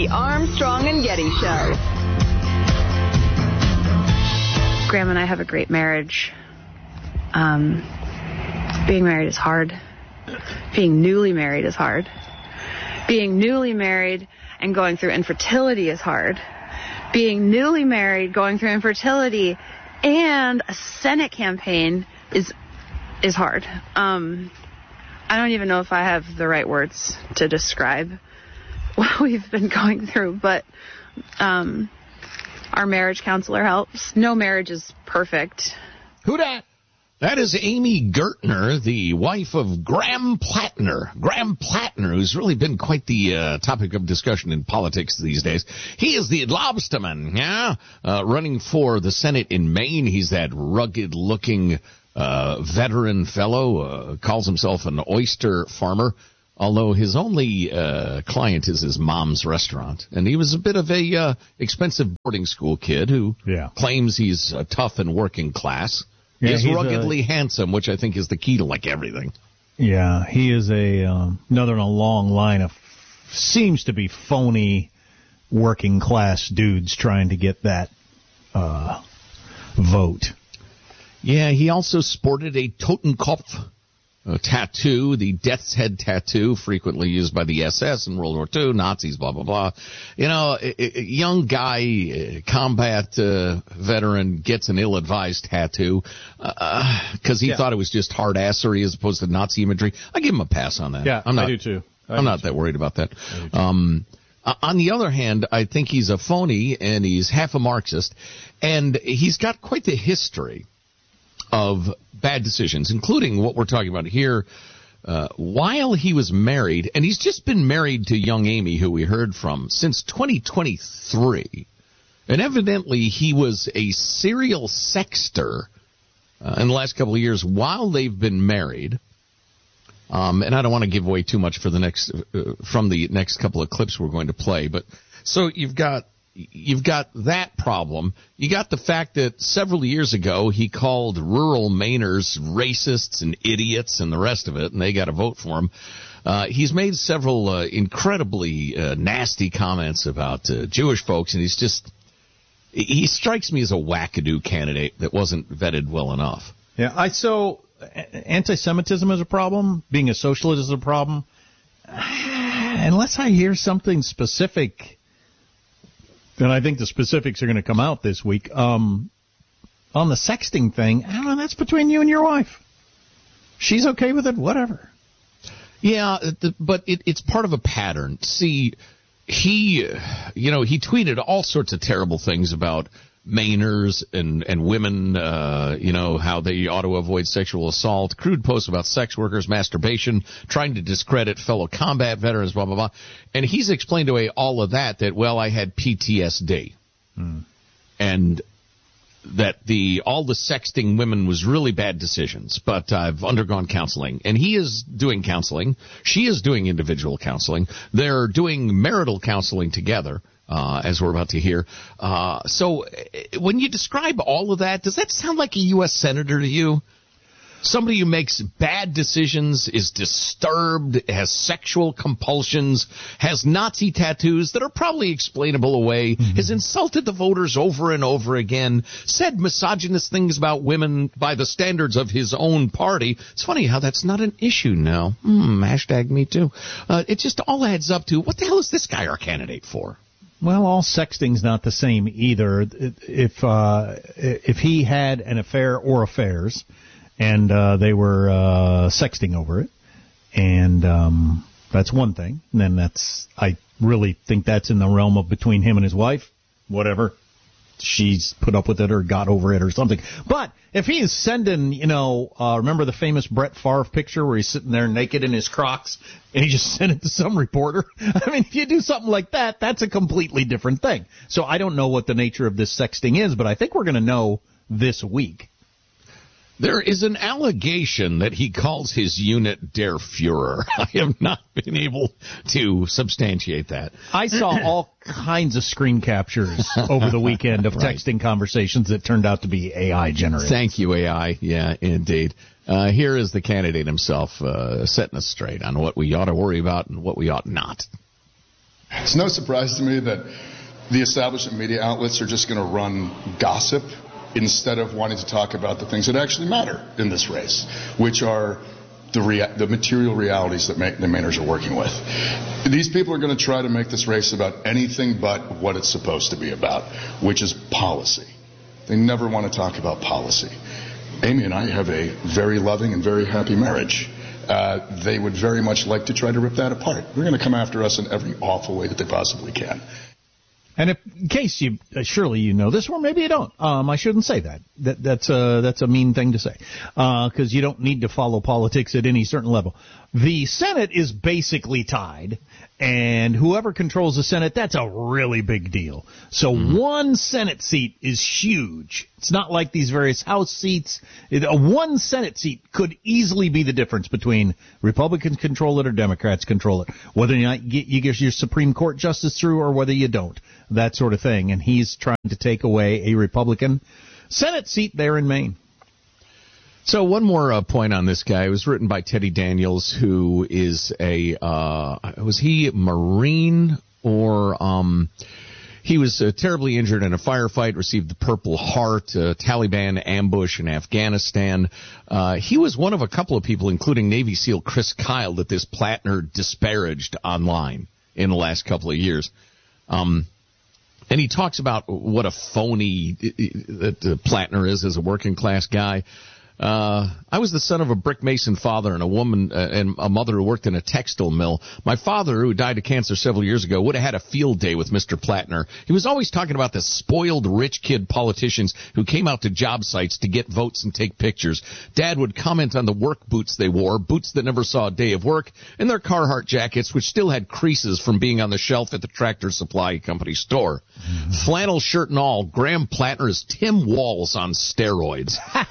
The Armstrong and Getty Show. Graham and I have a great marriage. Being married is hard. Being newly married is hard. Being newly married and going through infertility is hard. Being newly married, going through infertility, and a Senate campaign is hard. I don't even know if I have the right words to describe what we've been going through, but our marriage counselor helps. No marriage is perfect. Who dat? That is Amy Gertner, the wife of Graham Plattner. Graham Plattner, who's really been quite the topic of discussion in politics these days. He is the lobsterman, running for the Senate in Maine. He's that rugged-looking veteran fellow, calls himself an oyster farmer, although his only client is his mom's restaurant. And he was a bit of a expensive boarding school kid who claims he's tough and working class. Yeah, he's ruggedly handsome, which I think is the key to like everything. Yeah, he is another in a long line of seems to be phony working class dudes trying to get that vote. Yeah, he also sported a Totenkopf tattoo, the death's head tattoo, frequently used by the SS in World War II, Nazis, blah, blah, blah. You know, a young guy, combat veteran, gets an ill-advised tattoo because he thought it was just hard-assery as opposed to Nazi imagery. I give him a pass on that. Yeah, I do too. I'm not that worried about that. On the other hand, I think he's a phony and he's half a Marxist, and he's got quite the history of bad decisions, including what we're talking about here, while he was married, and he's just been married to young Amy, who we heard from, since 2023. And evidently he was a serial sexter in the last couple of years while they've been married. And I don't want to give away too much for the next from the next couple of clips we're going to play. But so you've got that problem. You got the fact that several years ago he called rural Mainers racists and idiots and the rest of it, and they got to vote for him. He's made several incredibly nasty comments about Jewish folks, and he strikes me as a wackadoo candidate that wasn't vetted well enough. Yeah, so anti-Semitism is a problem. Being a socialist is a problem. Unless I hear something specific. And I think the specifics are going to come out this week. On the sexting thing, I don't know, that's between you and your wife. She's okay with it, whatever. Yeah, but it's part of a pattern. See, he tweeted all sorts of terrible things about Mainers and women, how they ought to avoid sexual assault, crude posts about sex workers, masturbation, trying to discredit fellow combat veterans, blah, blah, blah. And he's explained away all of that, well, I had PTSD. And that all the sexting women was really bad decisions, but I've undergone counseling. And he is doing counseling. She is doing individual counseling. They're doing marital counseling together. As we're about to hear. So when you describe all of that, does that sound like a U.S. senator to you? Somebody who makes bad decisions, is disturbed, has sexual compulsions, has Nazi tattoos that are probably explainable away, has insulted the voters over and over again, said misogynist things about women by the standards of his own party. It's funny how that's not an issue now. Hashtag me too. It just all adds up to, what the hell is this guy our candidate for? Well, all sexting's not the same either. If he had an affair or affairs, and they were sexting over it, and that's one thing. And then I really think that's in the realm of between him and his wife. Whatever. She's put up with it or got over it or something. But if he is sending, remember the famous Brett Favre picture where he's sitting there naked in his Crocs and he just sent it to some reporter? I mean, if you do something like that, that's a completely different thing. So I don't know what the nature of this sexting is, but I think we're going to know this week. There is an allegation that he calls his unit Der Fuhrer. I have not been able to substantiate that. I saw all kinds of screen captures over the weekend of texting conversations that turned out to be AI generated. Thank you, AI. Yeah, indeed. Here is the candidate himself setting us straight on what we ought to worry about and what we ought not. It's no surprise to me that the establishment media outlets are just going to run gossip instead of wanting to talk about the things that actually matter in this race, which are the material realities that the Mainers are working with. These people are going to try to make this race about anything but what it's supposed to be about, which is policy. They never want to talk about policy. Amy and I have a very loving and very happy marriage. They would very much like to try to rip that apart. They're going to come after us in every awful way that they possibly can. And in case you, surely you know this, or maybe you don't. I shouldn't say that. That's a mean thing to say, because you don't need to follow politics at any certain level. The Senate is basically tied, and whoever controls the Senate, that's a really big deal. So one Senate seat is huge. It's not like these various House seats. One Senate seat could easily be the difference between Republicans control it or Democrats control it, whether you get your Supreme Court justice through or whether you don't, that sort of thing. And he's trying to take away a Republican Senate seat there in Maine. So one more point on this guy. It was written by Teddy Daniels, who is was he Marine or he was terribly injured in a firefight, received the Purple Heart, Taliban ambush in Afghanistan. He was one of a couple of people, including Navy SEAL Chris Kyle, that this Plattner disparaged online in the last couple of years. And he talks about what a phony that Plattner is as a working class guy. I was the son of a brick mason father and a woman and a mother who worked in a textile mill. My father, who died of cancer several years ago, would have had a field day with Mr. Plattner. He was always talking about the spoiled rich kid politicians who came out to job sites to get votes and take pictures. Dad would comment on the work boots they wore, boots that never saw a day of work, and their Carhartt jackets, which still had creases from being on the shelf at the Tractor Supply Company store. Flannel shirt and all, Graham Plattner is Tim Walz on steroids.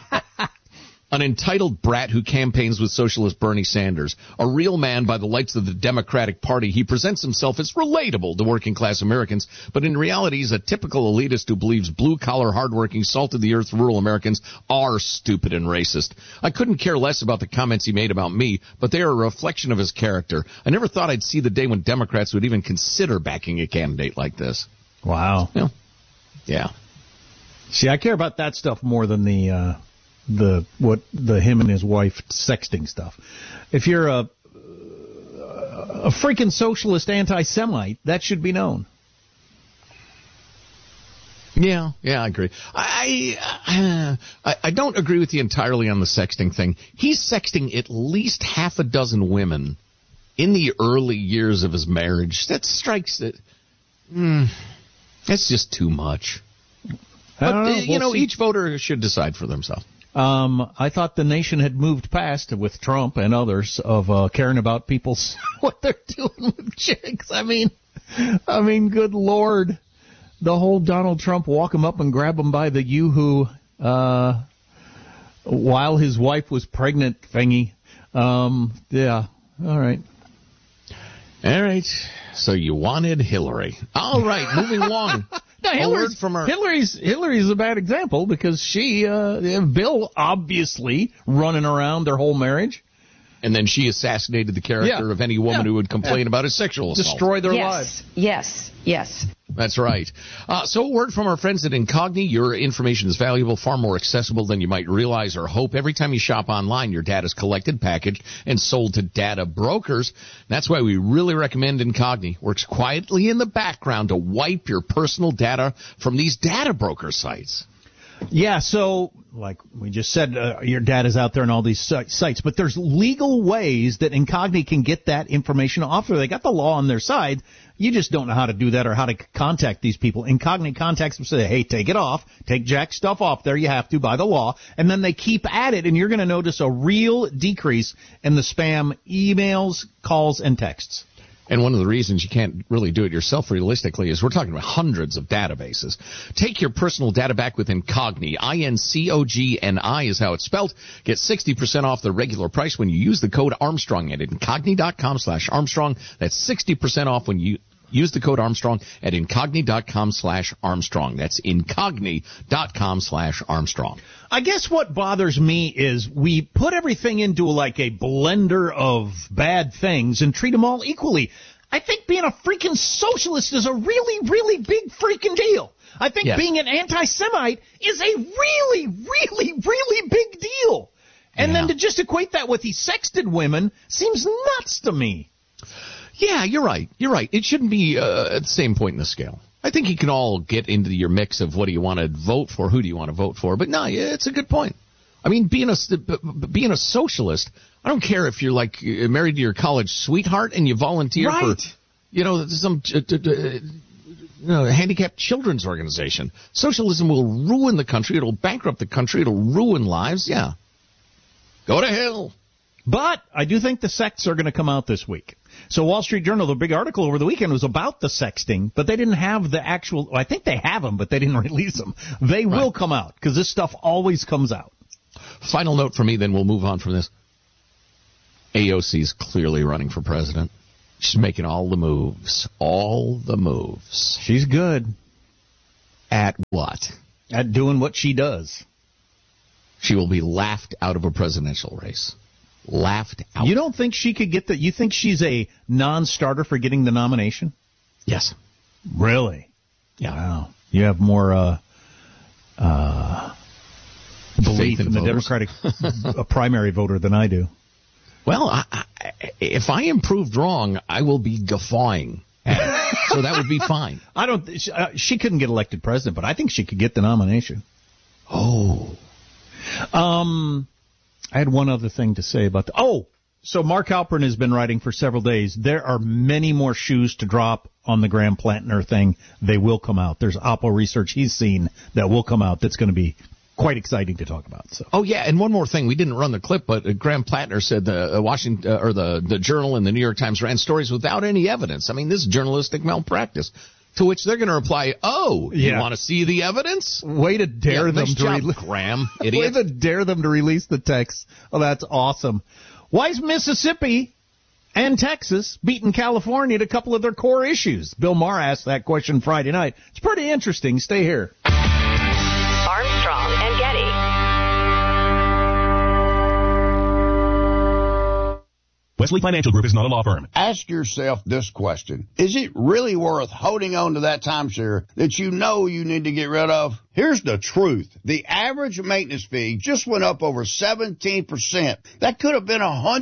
An entitled brat who campaigns with socialist Bernie Sanders. A real man by the lights of the Democratic Party. He presents himself as relatable to working-class Americans, but in reality he's a typical elitist who believes blue-collar, hardworking, salt-of-the-earth rural Americans are stupid and racist. I couldn't care less about the comments he made about me, but they are a reflection of his character. I never thought I'd see the day when Democrats would even consider backing a candidate like this. Wow. Yeah. See, I care about that stuff more than the him and his wife sexting stuff. If you're a freaking socialist anti-Semite, that should be known. Yeah, I agree. I don't agree with you entirely on the sexting thing. He's sexting at least half a dozen women in the early years of his marriage. That strikes it. That's just too much. But, each voter should decide for themselves. I thought the nation had moved past, with Trump and others, of caring about people's what they're doing with chicks. I mean, good Lord. The whole Donald Trump walk him up and grab him by the yoo-hoo while his wife was pregnant thingy. Yeah, all right. All right. So you wanted Hillary. All right, moving along. No, Hillary's a bad example because Bill obviously running around their whole marriage. And then she assassinated the character of any woman who would complain about his sexual assault. Destroy their lives. Yes. That's right. So a word from our friends at Incogni. Your information is valuable, far more accessible than you might realize or hope. Every time you shop online, your data is collected, packaged, and sold to data brokers. That's why we really recommend Incogni. Works quietly in the background to wipe your personal data from these data broker sites. Yeah, so like we just said, your data's out there on all these sites, but there's legal ways that Incogni can get that information off there. They got the law on their side. You just don't know how to do that or how to contact these people. Incogni contacts them and say, hey, take it off. Take Jack's stuff off there. You have to by the law. And then they keep at it, and you're going to notice a real decrease in the spam emails, calls, and texts. And one of the reasons you can't really do it yourself realistically is we're talking about hundreds of databases. Take your personal data back with Incogni. Incogni is how it's spelled. Get 60% off the regular price when you use the code Armstrong at Incogni.com/Armstrong. That's 60% off when you use the code Armstrong at Incogni.com/Armstrong. That's Incogni.com/Armstrong. I guess what bothers me is we put everything into like a blender of bad things and treat them all equally. I think being a freaking socialist is a really, really big freaking deal. I think being an anti-Semite is a really, really, really big deal. And then to just equate that with he sexted women seems nuts to me. Yeah, you're right. It shouldn't be at the same point in the scale. I think you can all get into your mix of what do you want to vote for, who do you want to vote for. But no, it's a good point. I mean, being a socialist, I don't care if you're like married to your college sweetheart and you volunteer for, some handicapped children's organization. Socialism will ruin the country. It'll bankrupt the country. It'll ruin lives. Yeah. Go to hell. But I do think the sects are going to come out this week. So Wall Street Journal, the big article over the weekend was about the sexting, but they didn't have the actual, I think they have them, but they didn't release them. They will come out because this stuff always comes out. Final note for me, then we'll move on from this. AOC's clearly running for president. She's making all the moves. She's good. At what? At doing what she does. She will be laughed out of a presidential race. Laughed out. You don't think she could get you think she's a non-starter for getting the nomination? Yes. Really? Yeah. Wow. You have more belief in the Democratic primary voter than I do. Well, if I am proved wrong, I will be guffawing at it. So that would be fine. She couldn't get elected president, but I think she could get the nomination. Oh. I had one other thing to say about so Mark Halperin has been writing for several days. There are many more shoes to drop on the Graham Plantner thing. They will come out. There's Oppo research he's seen that will come out that's going to be quite exciting to talk about. So. Oh, yeah, and one more thing. We didn't run the clip, but Graham Plantner said the Washington or the Journal and the New York Times ran stories without any evidence. I mean, this is journalistic malpractice. To which they're going to reply, you want to see the evidence? Way to dare them to release, Graham, idiot. Way to dare them to release the text. Oh, that's awesome. Why is Mississippi and Texas beating California at a couple of their core issues? Bill Maher asked that question Friday night. It's pretty interesting. Stay here. Armstrong and Getty. Wesley Financial Group is not a law firm. Ask yourself this question. Is it really worth holding on to that timeshare that you know you need to get rid of? Here's the truth. The average maintenance fee just went up over 17%. That could have been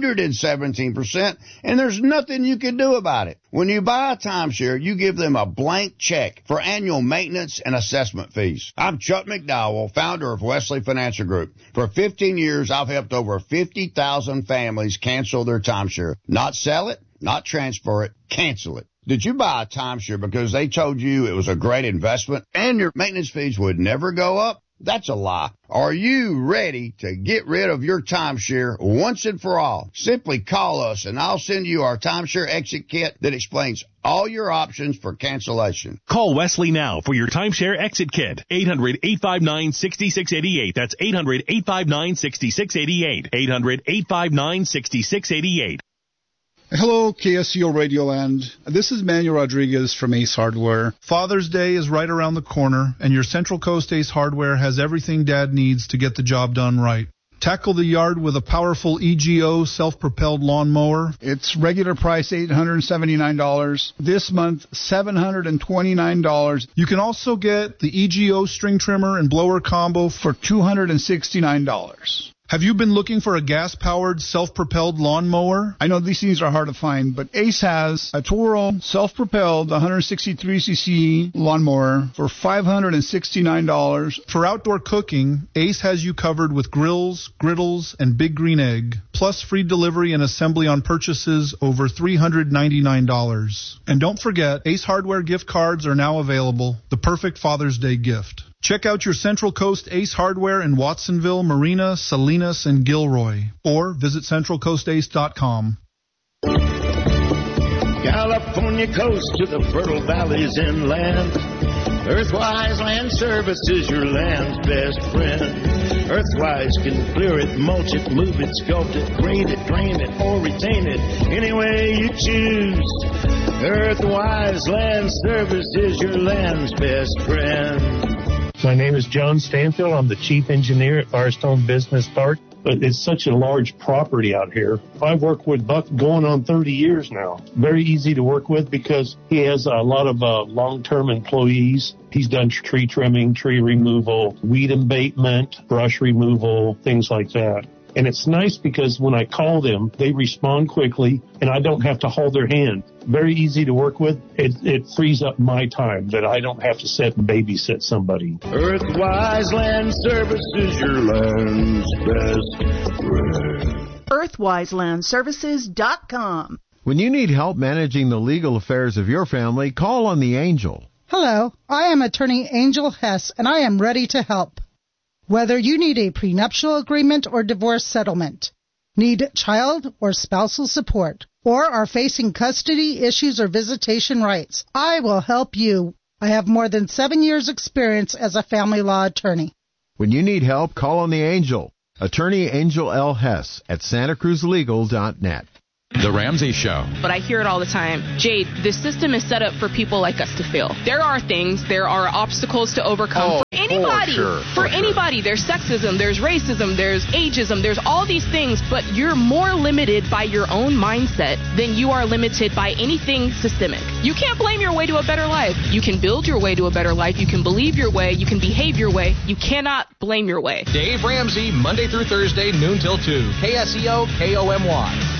117%, and there's nothing you can do about it. When you buy a timeshare, you give them a blank check for annual maintenance and assessment fees. I'm Chuck McDowell, founder of Wesley Financial Group. For 15 years, I've helped over 50,000 families cancel their timeshare. Not sell it, not transfer it, cancel it. Did you buy a timeshare because they told you it was a great investment and your maintenance fees would never go up? That's a lie. Are you ready to get rid of your timeshare once and for all? Simply call us and I'll send you our timeshare exit kit that explains all your options for cancellation. Call Wesley now for your timeshare exit kit. 800-859-6688. That's 800-859-6688. 800-859-6688. Hello, KSCO Radioland. This is Manuel Rodriguez from Ace Hardware. Father's Day is right around the corner, and your Central Coast Ace Hardware has everything Dad needs to get the job done right. Tackle the yard with a powerful EGO self-propelled lawnmower. It's regular price $879. This month, $729. You can also get the EGO string trimmer and blower combo for $269. Have you been looking for a gas-powered, self-propelled lawnmower? I know these things are hard to find, but Ace has a Toro self-propelled 163cc lawnmower for $569. For outdoor cooking, Ace has you covered with grills, griddles, and Big Green Egg, plus free delivery and assembly on purchases over $399. And don't forget, Ace Hardware gift cards are now available, the perfect Father's Day gift. Check out your Central Coast Ace Hardware in Watsonville, Marina, Salinas, and Gilroy. Or visit CentralCoastAce.com. California coast to the fertile valleys inland. Earthwise Land Service is your land's best friend. Earthwise can clear it, mulch it, move it, sculpt it, green it, drain it, or retain it any way you choose. Earthwise Land Service is your land's best friend. My name is John Stanfield. I'm the chief engineer at Firestone Business Park. but it's such a large property out here. I've worked with Buck going on 30 years now. Very easy to work with because he has a lot of long-term employees. He's done tree trimming, tree removal, weed abatement, brush removal, things like that. And it's nice because when I call them, they respond quickly, and I don't have to hold their hand. Very easy to work with. It frees up my time that I don't have to sit and babysit somebody. Earthwise Land Services, your land's best friend. EarthwiseLandServices.com. When you need help managing the legal affairs of your family, call on the Angel. Hello, I am attorney Angel Hess, and I am ready to help. Whether you need a prenuptial agreement or divorce settlement, need child or spousal support, or are facing custody issues or visitation rights, I will help you. I have more than 7 years' experience as a family law attorney. When you need help, call on the Angel. Attorney Angel L. Hess at SantaCruzLegal.net. The Ramsey Show. But I hear it all the time. Jade, this system is set up for people like us to fail. There are obstacles to overcome for anybody. For anybody. There's sexism, there's racism, there's ageism, there's all these things, but you're more limited by your own mindset than you are limited by anything systemic. You can't blame your way to a better life. You can build your way to a better life. You can believe your way. You can behave your way. You cannot blame your way. Dave Ramsey, Monday through Thursday, noon till 2. KSEO, KOMY.